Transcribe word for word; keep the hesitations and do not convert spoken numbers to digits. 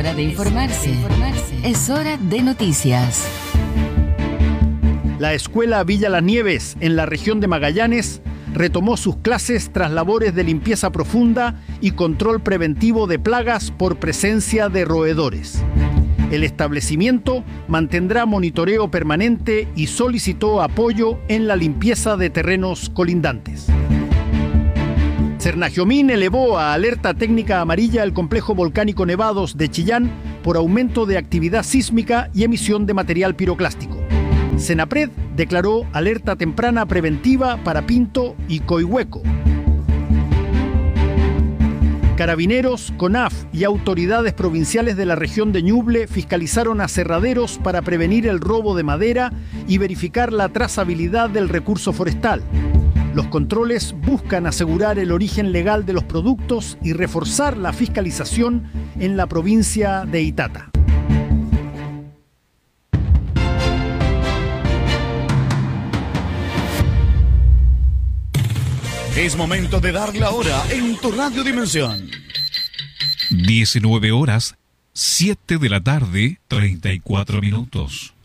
Hora de informarse. Es hora de noticias. La escuela Villa Las Nieves, en la región de Magallanes, retomó sus clases tras labores de limpieza profunda y control preventivo de plagas por presencia de roedores. El establecimiento mantendrá monitoreo permanente y solicitó apoyo en la limpieza de terrenos colindantes. Cernagiomín elevó a alerta técnica amarilla el complejo volcánico Nevados de Chillán por aumento de actividad sísmica y emisión de material piroclástico. Senapred declaró alerta temprana preventiva para Pinto y Coihueco. Carabineros, CONAF y autoridades provinciales de la región de Ñuble fiscalizaron aserraderos para prevenir el robo de madera y verificar la trazabilidad del recurso forestal. Los controles buscan asegurar el origen legal de los productos y reforzar la fiscalización en la provincia de Itata. Es momento de dar la hora en tu Radio Dimensión. diecinueve horas, siete de la tarde, treinta y cuatro minutos.